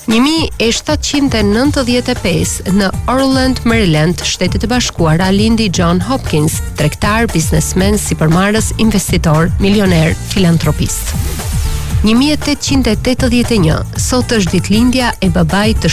1795 në Orland, Maryland, Shtetet e Bashkuara, lindi John Hopkins, tregtar, biznesmen, sipërmarrës, investitor, milioner, filantropist. 1881, sot është ditëlindja e babait të